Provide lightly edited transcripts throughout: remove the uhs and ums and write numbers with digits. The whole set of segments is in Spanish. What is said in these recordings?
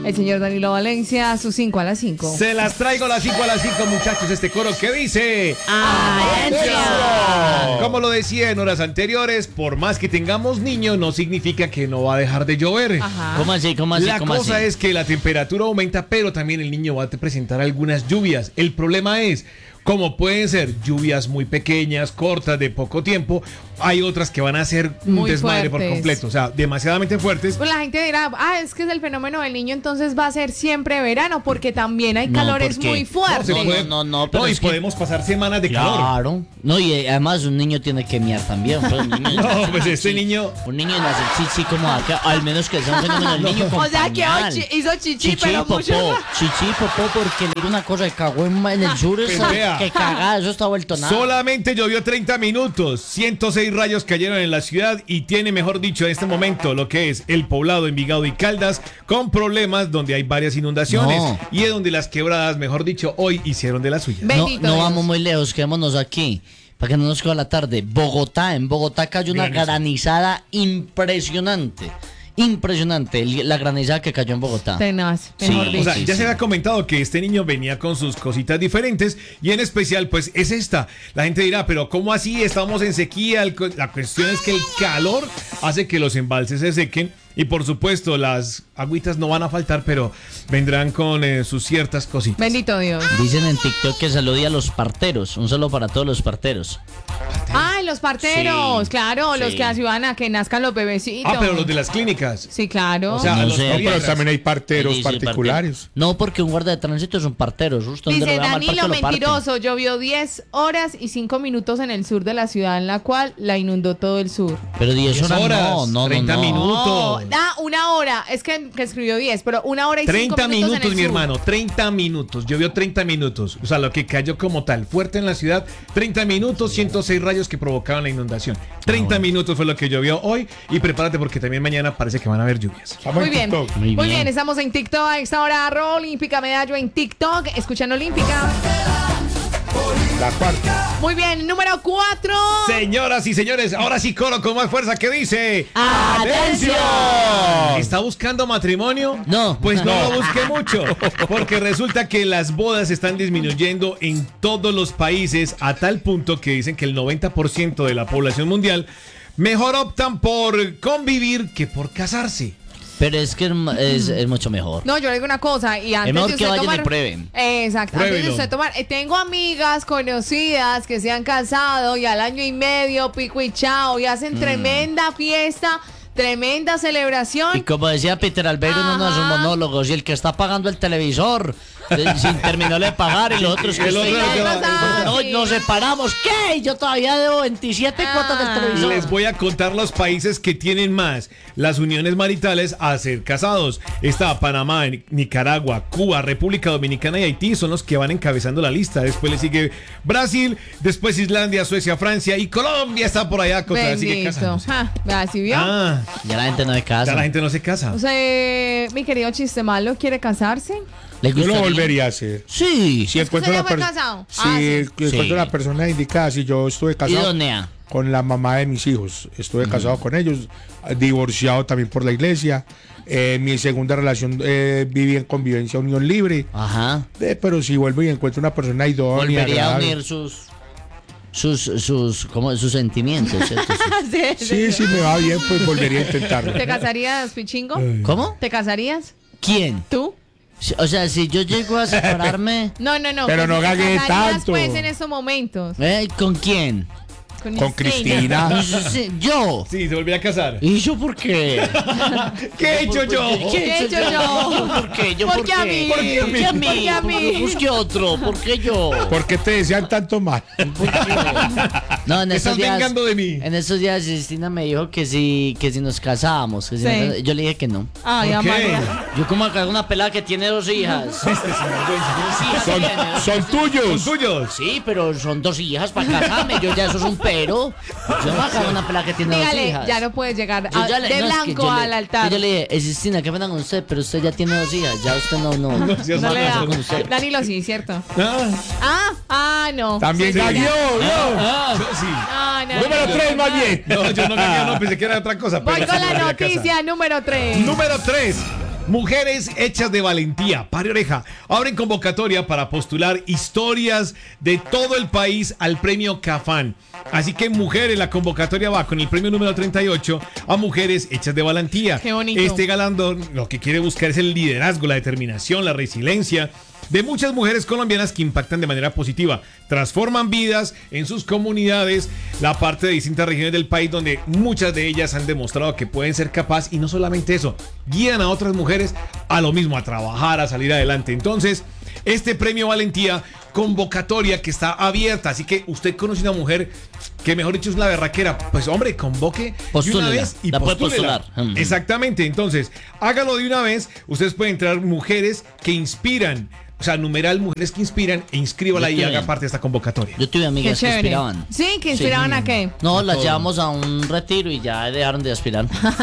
El señor Danilo Valencia, sus 5 a las 5. Se las traigo a las 5 a las 5, muchachos, este coro que dice... ¡Atención! Como lo decía en horas anteriores, por más que tengamos niños, no significa que no va a dejar de llover. Ajá. ¿Cómo así? La cosa es que la temperatura aumenta, pero también el niño va a presentar algunas lluvias. El problema es, como pueden ser lluvias muy pequeñas, cortas, de poco tiempo, hay otras que van a ser un Muy desmadre por fuertes. completo, o sea, demasiadamente fuertes. Pues la gente dirá, es que es el fenómeno del niño, entonces va a ser siempre verano, porque también hay No, calores ¿por qué? muy fuertes. se puede- pero y es que- podemos pasar semanas de calor. Claro. No, y además un niño tiene que miar también. Pues, un niño- No, pues este niño... Un niño no hace chichi como acá, al menos que sea un fenómeno del niño con O sea que pañal. hoy hizo chichi, Chichi, pero popó, mucho. chichi, popó, porque le digo una cosa, que cagó en el sur, Pues esa, vea. que cagada, eso está vuelto nada. Solamente llovió 30 minutos, 106 rayos cayeron en la ciudad y tiene, mejor dicho, en este momento lo que es el Poblado, Envigado y Caldas con problemas donde hay varias inundaciones No. y es donde las quebradas, mejor dicho, hoy hicieron de las suyas. No, Bendito no Dios. vamos muy lejos, quedémonos aquí. Para que no nos coja la tarde. En Bogotá cayó una Granizo. granizada impresionante. Impresionante la granizada que cayó en Bogotá. Tenaz, Sí. mejor O dicho. sea, Sí, ya sí. se había comentado que este niño venía con sus cositas diferentes y en especial pues es esta. La gente dirá, pero ¿cómo así? Estamos en sequía. La cuestión es que el calor hace que los embalses se sequen y por supuesto las agüitas no van a faltar, pero vendrán con sus ciertas cositas. Bendito Dios. Dicen en TikTok que salude a los parteros. Un saludo para todos los parteros. Ay, los parteros, Sí, claro, los sí. que ayudan a que nazcan los bebecitos. Ah, pero los de las clínicas. Sí, claro. O sea, No los sé. No, pero pediatras. también hay parteros Sí, sí, particulares. partero. No, porque un guardia de tránsito es un partero. Justo donde Dice lo vea mal Danilo, parque, lo parte. mentiroso, llovió 10 horas y 5 minutos en el sur de la ciudad, en la cual la inundó todo el sur. Pero 10 10 horas, horas, no, 30 no. minutos. Una hora, es que escribió 10, pero 1 hora y 5 30 minutos minutos, en el mi sur. hermano, 30 minutos. Llovió 30 minutos. O sea, lo que cayó como tal, fuerte en la ciudad, 30 minutos, 106 rayos que provocaron la inundación. 30 minutos fue lo que llovió hoy. Y prepárate porque también mañana parece que van a haber lluvias. Estamos Muy en bien. TikTok. Muy Muy bien. bien, estamos en TikTok a esta hora, Olímpica Medallo en TikTok, escuchan Olímpica. La cuarta. Muy bien, número 4. Señoras y señores, ahora sí coro con más fuerza que dice... ¡Atención! ¿Está buscando matrimonio? No. Pues no lo busque mucho, porque resulta que las bodas están disminuyendo en todos los países a tal punto que dicen que el 90% de la población mundial mejor optan por convivir que por casarse. Pero es que es mucho mejor. No, yo le digo una cosa y antes mejor de que usted vayan y tomar, prueben. Exacto, antes de Pruébelo. usted tomar, tengo amigas conocidas que se han casado y al año y medio pico y chao y hacen tremenda fiesta, tremenda celebración. Y como decía Peter Albeiro en uno de sus Ajá. monólogos, y el que está pagando el televisor sin terminarle de pagar y los otros que El otro estoy- que va- no, nos separamos. ¿Qué? Yo todavía debo 27 cuotas del televisor. Les voy a contar los países que tienen más las uniones maritales a ser casados. Está Panamá, Nicaragua, Cuba, República Dominicana y Haití son los que van encabezando la lista. Después le sigue Brasil, después Islandia, Suecia, Francia y Colombia está por allá. Sigue Bendito. casándose. ¿Así vio? Ah, Ya la gente no se ya casa. la gente no se casa. O sea, mi querido Chiste Malo, ¿quiere casarse? ¿Le Yo lo gustaría? volvería a hacer. Sí. Si encuentro ya una fue persona. casado? Si Ah, sí. encuentro Sí. una persona indicada, si yo estuve casado Idónea. con la mamá de mis hijos, estuve casado con ellos, divorciado también por la iglesia. Mi segunda relación viví en convivencia unión libre. Ajá. Pero si vuelvo y encuentro una persona idónea, Volvería a agradable. unir sus sentimientos, ¿cierto? Sí, me va bien, pues volvería a intentarlo. ¿Te casarías, Pichingo? ¿Cómo? ¿Te casarías? ¿Quién? ¿Tú? O sea, si yo llego a separarme, No. Pero no ¿te gaguee casarías, tanto. pues en estos momentos? ¿con quién? Con Cristina. Yo. Sí, se volvió a casar. ¿Y yo por qué? ¿Qué he hecho yo? ¿Qué he hecho yo? ¿Por qué? ¿Yo ¿Por por qué a qué? mí? ¿Por qué a mí? ¿Por qué a mí? ¿Por qué otro? ¿Por qué yo? ¿Por qué te desean tanto mal? No, en Te esos estás días. vengando de mí. En esos días Cristina me dijo que si nos casábamos. Que si Sí. nos- yo le dije que no. Ay, ¿Por qué? Amalia. Yo como acá una pelada que tiene 2 hijas. Dos hijas Son, tiene. son tuyos. Son tuyos. Sí, pero son 2 hijas para casarme. Yo ya eso es un pero. Yo no acá una pelada que tiene 2 Dígale, hijas. ya no puedes llegar Yo ya de no, es que blanco yo le- al altar. Yo le dije, Cristina, qué pena con usted, pero usted ya tiene 2 hijas. Ya usted no No le da. con usted. Danilo sí, ¿cierto? Ah, No. También Sí, sí. gagueó, ¿no? yo sí. No. Número 3, más bien. No, yo no gagué, no pensé que era otra cosa. Voy pero con sí me la volví a casar. noticia número 3. Número 3. Mujeres hechas de valentía. Pare oreja. Abren convocatoria para postular historias de todo el país al premio Cafán. Así que mujeres, la convocatoria va con el premio número 38 a mujeres hechas de valentía. Qué bonito. Este galardón lo que quiere buscar es el liderazgo, la determinación, la resiliencia de muchas mujeres colombianas que impactan de manera positiva, transforman vidas en sus comunidades, la parte de distintas regiones del país donde muchas de ellas han demostrado que pueden ser capaces y no solamente eso, guían a otras mujeres a lo mismo, a trabajar, a salir adelante. Entonces, este premio Valentía, convocatoria que está abierta, así que usted conoce una mujer que mejor dicho es la berraquera, pues hombre, convoque de una vez y la puede postúlela. postular. Exactamente, entonces, hágalo de una vez, ustedes pueden entrar mujeres que inspiran. O sea, numeral mujeres que inspiran e inscríbala y haga parte de esta convocatoria. Yo tuve Qué amigas que chévere. inspiraban. Sí, que inspiraban a qué. No, las llevamos a un retiro y ya dejaron de aspirar.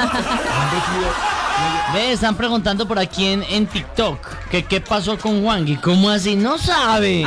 Ve, están preguntando por aquí en TikTok que qué pasó con Juangui. ¿Cómo así? No sabe.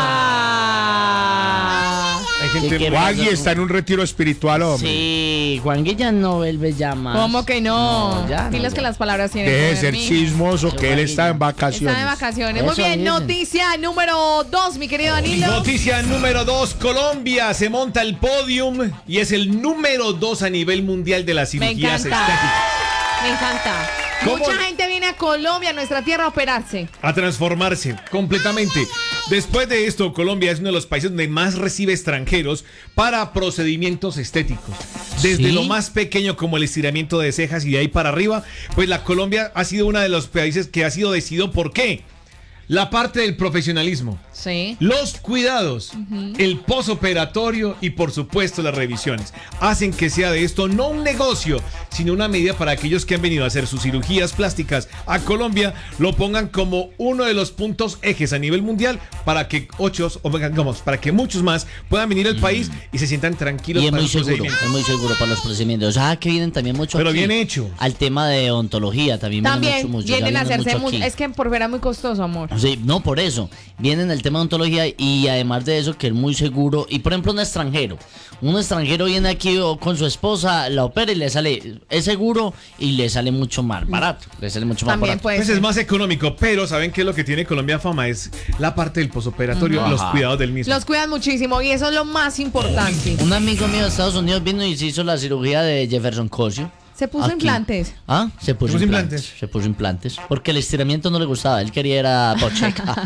Hay gente ¿Qué Juangui pasó? está en un retiro espiritual, hombre. Sí, Juangui ya no vuelve ya más. ¿Cómo que no? No, ya no, Diles ya. que las palabras tienen Deje de poder, ser mijo. chismoso, que él está en vacaciones. Está de vacaciones. Muy Eso bien, dicen. noticia número 2, mi querido Danilo. Noticia número 2, Colombia se monta el podium y es el número 2 a nivel mundial de las Me cirugías encanta. estéticas. Me encanta. ¿Cómo? Mucha gente viene a Colombia, a nuestra tierra, a operarse. A transformarse completamente. Después de esto, Colombia es uno de los países donde más recibe extranjeros para procedimientos estéticos. Desde ¿Sí? lo más pequeño como el estiramiento de cejas y de ahí para arriba, pues la Colombia ha sido uno de los países que ha sido decidido. ¿Por qué? La parte del profesionalismo, Sí. los cuidados, el posoperatorio y por supuesto las revisiones hacen que sea de esto no un negocio, sino una medida para aquellos que han venido a hacer sus cirugías plásticas a Colombia, lo pongan como uno de los puntos ejes a nivel mundial para que para que muchos más puedan venir al país y se sientan tranquilos Y es para muy el seguro, procedimiento. es muy seguro para los procedimientos. Que vienen también mucho Pero aquí. bien hecho. Al tema de odontología también También mucho, ya vienen a hacerse mucho aquí. Es que por fuera es muy costoso, amor. Sí, no, por eso. Vienen el tema de odontología y además de eso que es muy seguro. Y por ejemplo un extranjero viene aquí con su esposa, la opera y le sale, es seguro y le sale mucho más barato. Le sale mucho más También barato. puede Pues ser. es más económico, pero ¿saben qué es lo que tiene Colombia fama? Es la parte del posoperatorio, los Ajá. cuidados del mismo. Los cuidan muchísimo y eso es lo más importante. Un amigo mío de Estados Unidos vino y se hizo la cirugía de Jefferson Cosio. Se puso Aquí. implantes. Se puso puso implantes. implantes. Se puso implantes. Porque el estiramiento no le gustaba. Él quería era pocheca.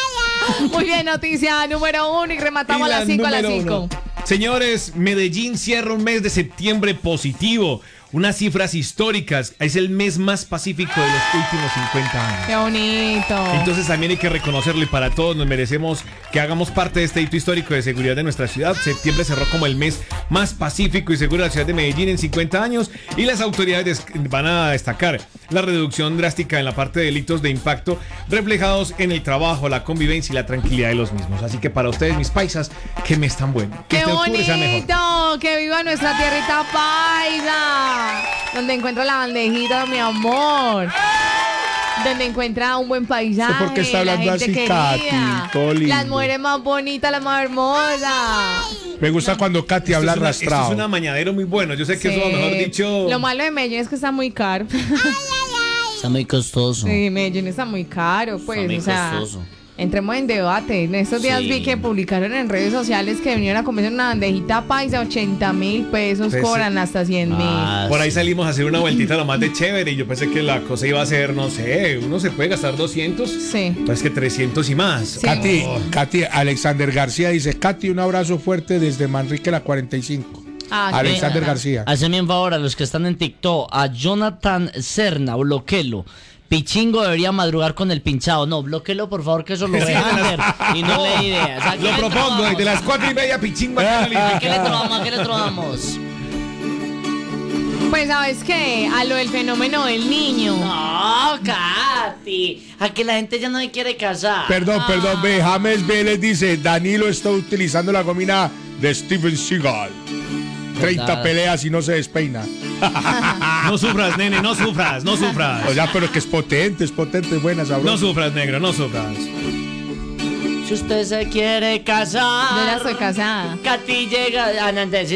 Muy bien, noticia número 1 y rematamos Y a la las 5 a las número 5. uno. Señores, Medellín cierra un mes de septiembre positivo. Unas cifras históricas. Es el mes más pacífico de los últimos 50 años. Qué bonito. Entonces también hay que reconocerle para todos, nos merecemos que hagamos parte de este hito histórico de seguridad de nuestra ciudad. Septiembre cerró como el mes más pacífico y seguro de la ciudad de Medellín en 50 años y las autoridades van a destacar la reducción drástica en la parte de delitos de impacto reflejados en el trabajo, la convivencia y la tranquilidad de los mismos. Así que para ustedes, mis paisas, que mes tan bueno. Que ¡Qué este octubre sea mejor. bonito! ¡Que viva nuestra tierrita paisa! Donde encuentra la bandejita, mi amor. Donde encuentra un buen paisaje. ¿Usted por qué está la hablando gente así, querida, Katy? Todo lindo. las mujeres más bonitas, las más hermosas. Me gusta cuando Katy habla Esto arrastrado. es un mañadero muy bueno. Yo sé que Sí. eso, mejor dicho. Lo malo de Medellín es que está muy caro. Está muy costoso. Sí, Medellín está muy caro, pues, muy o sea, costoso. entremos en debate. En estos días Sí. vi que publicaron en redes sociales que vinieron a comerse una bandejita paisa, 80.000 pesos, Pues, cobran hasta 100.000. Por ahí Sí. salimos a hacer una vueltita lo más de chévere y yo pensé que la cosa iba a ser, no sé, uno se puede gastar 200, Sí. pues que 300 y más. Sí. Katy, Alexander García dice, Katy, un abrazo fuerte desde Manrique la 45. Ah, qué Alexander nada. García. Haceme un favor a los que están en TikTok, a Jonathan Serna, bloquelo. Pichingo debería madrugar con el pinchado. No, bloquelo por favor, que eso lo dejan ver y no le dé ideas. ¿A qué Lo le propongo, trovamos? desde las 4:30 Pichingo aquí en ¿A Olímpica. qué le trovamos? ¿A qué le trovamos? Pues, ¿sabes qué? A lo del fenómeno del niño. No, Katy. A que la gente ya no se quiere casar. Perdón, ve, James Vélez dice, Danilo está utilizando la gomina de Steven Seagal. 30 ¿Verdad? peleas y no se despeina. No sufras, nene, no sufras, no sufras. O sea, pero que es potente, buena, sabrosa. No sufras, negro, no sufras. Si usted se quiere casar. Yo ya estoy casada. Katy llega. Antes